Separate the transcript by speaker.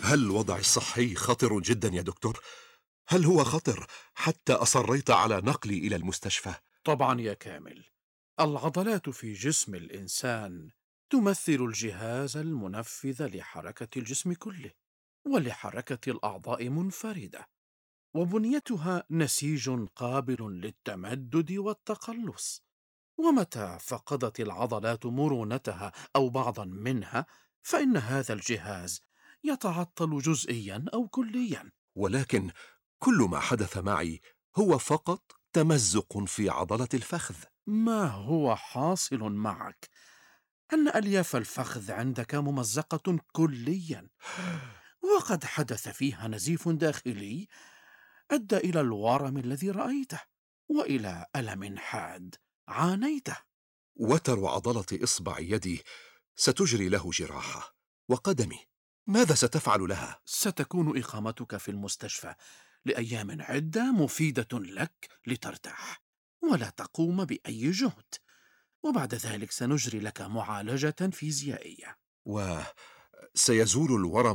Speaker 1: هل وضعي الصحي خطر جدا يا دكتور؟ هل هو خطر حتى أصريت على نقلي إلى المستشفى؟
Speaker 2: طبعا يا كامل، العضلات في جسم الإنسان تمثل الجهاز المنفذ لحركة الجسم كله ولحركة الأعضاء منفردة، وبنيتها نسيج قابل للتمدد والتقلص. ومتى فقدت العضلات مرونتها أو بعضا منها، فإن هذا الجهاز يتعطل جزئيا أو كليا.
Speaker 1: ولكن كل ما حدث معي هو فقط تمزق في عضلة الفخذ.
Speaker 2: ما هو حاصل معك أن ألياف الفخذ عندك ممزقة كليا، وقد حدث فيها نزيف داخلي أدى إلى الورم الذي رأيته وإلى ألم حاد عانيته.
Speaker 1: وتر عضلة إصبع يدي ستجري له جراحة، وقدمي ماذا ستفعل لها؟
Speaker 2: ستكون إقامتك في المستشفى لأيام عدة مفيدة لك لترتاح ولا تقوم بأي جهد، وبعد ذلك سنجري لك معالجة فيزيائية.
Speaker 1: وسيزول الورم